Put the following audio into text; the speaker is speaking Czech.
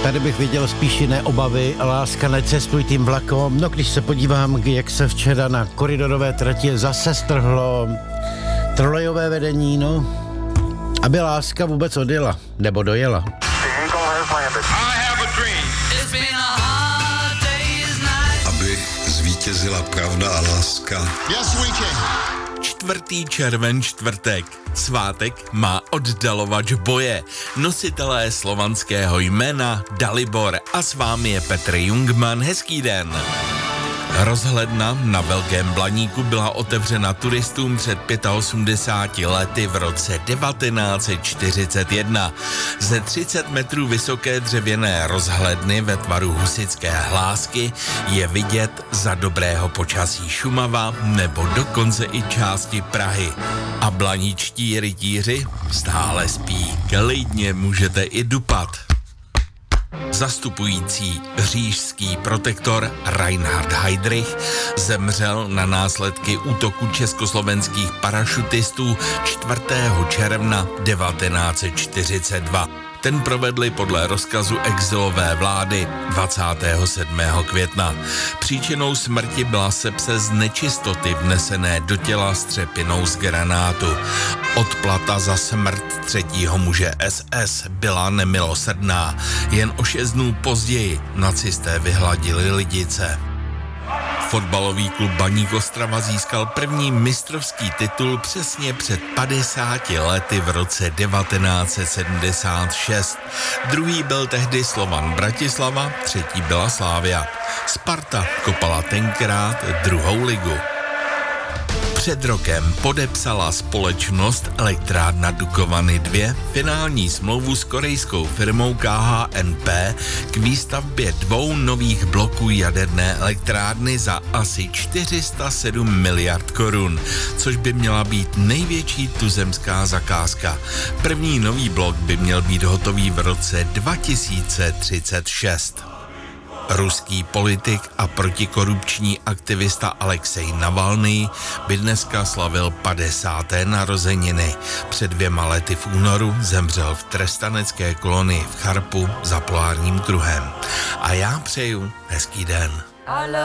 Tady bych viděl spíš jiné obavy. Láska, necestuj tím vlakom. No, když se podívám, jak se včera na koridorové trati zase strhlo trolejové vedení, no. Aby láska vůbec odjela, nebo dojela. Aby zvítězila pravda a láska. Čtvrtý červen, čtvrtek. Svátek má oddalovač boje. Nositelé slovanského jména Dalibor a s vámi je Petr Jungmann. Hezký den. Rozhledna na Velkém Blaníku byla otevřena turistům před 85 lety v roce 1941. Ze 30 metrů vysoké dřevěné rozhledny ve tvaru husitské hlásky je vidět za dobrého počasí Šumava nebo dokonce i části Prahy. A blaničtí rytíři stále spí. Klidně můžete i dupat. Zastupující říšský protektor Reinhard Heydrich zemřel na následky útoku československých parašutistů 4. června 1942. Ten provedli podle rozkazu exilové vlády 27. května. Příčinou smrti byla sepse z nečistoty vnesené do těla střepinou z granátu. Odplata za smrt třetího muže SS byla nemilosrdná. Jen o 6 dnů později nacisté vyhladili Lidice. Fotbalový klub Baník Ostrava získal první mistrovský titul přesně před 50 lety v roce 1976. Druhý byl tehdy Slovan Bratislava, třetí byla Slavia. Sparta kopala tenkrát druhou ligu. Před rokem podepsala společnost Elektrárna Dukovany 2 finální smlouvu s korejskou firmou KHNP k výstavbě 2 nových bloků jaderné elektrárny za asi 407 miliard korun, což by měla být největší tuzemská zakázka. První nový blok by měl být hotový v roce 2036. Ruský politik a protikorupční aktivista Alexej Navalnyj by dneska slavil 50. narozeniny. Před 2 lety v únoru zemřel v trestanecké kolonii v Charpu za polárním kruhem. A já přeju hezký den.